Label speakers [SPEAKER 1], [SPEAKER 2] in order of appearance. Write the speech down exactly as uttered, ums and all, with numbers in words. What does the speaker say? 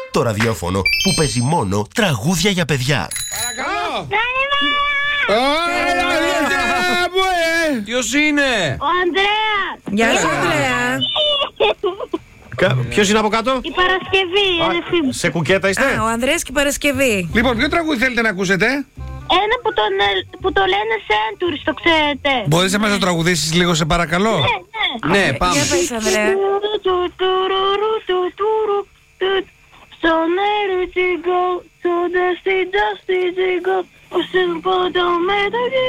[SPEAKER 1] Το ραδιόφωνο που παίζει μόνο τραγούδια για παιδιά.
[SPEAKER 2] Παρακαλώ!
[SPEAKER 3] Ποιος είναι?
[SPEAKER 4] Ο Ανδρέας!
[SPEAKER 5] Γεια σου, Ανδρέα.
[SPEAKER 1] Ποιος είναι από κάτω?
[SPEAKER 4] Η Παρασκευή, η αδερφή μου.
[SPEAKER 1] Σε κουκέτα είστε?
[SPEAKER 5] Α, ο Ανδρέας και η Παρασκευή.
[SPEAKER 2] Λοιπόν, ποιο τραγούδι θέλετε να ακούσετε?
[SPEAKER 4] Ένα που, τον, ε, που το λένε Centuries, το ξέρετε.
[SPEAKER 2] Μπορείς να μας το τραγουδήσεις λίγο, σε παρακαλώ?
[SPEAKER 4] Ναι, ναι.
[SPEAKER 3] Ναι, πάμε.
[SPEAKER 5] Για πες, Ανδρέα.
[SPEAKER 4] So let it go, so dusty, dusty, go. Oh, simple, don't matter.